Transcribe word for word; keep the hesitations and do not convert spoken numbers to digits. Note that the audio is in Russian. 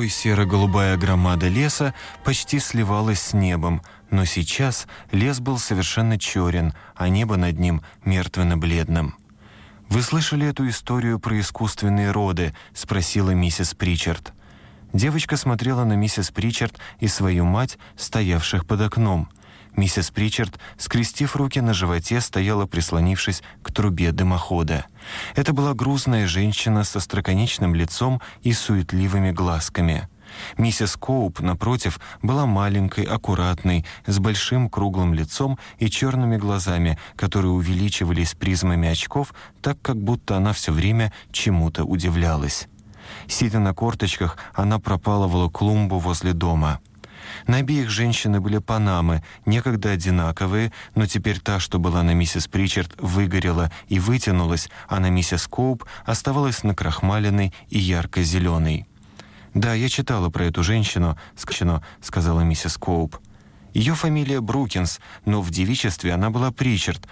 серо-голубая громада леса почти сливалась с небом, но сейчас лес был совершенно черен, а небо над ним мертвенно-бледным. «Вы слышали эту историю про искусственные роды?» — спросила миссис Причард. Девочка смотрела на миссис Причард и свою мать, стоявших под окном. Миссис Причард, скрестив руки на животе, стояла, прислонившись к трубе дымохода. Это была грузная женщина со остроконечным лицом и суетливыми глазками. Миссис Коуп, напротив, была маленькой, аккуратной, с большим круглым лицом и черными глазами, которые увеличивались призмами очков, так как будто она все время чему-то удивлялась. Сидя на корточках, она пропалывала клумбу возле дома. На обеих женщины были панамы, некогда одинаковые, но теперь та, что была на миссис Причард, выгорела и вытянулась, а на миссис Коуп оставалась накрахмаленной и ярко-зеленой. «Да, я читала про эту женщину», — сказала миссис Коуп. «Ее фамилия Брукинс, но в девичестве она была Причард,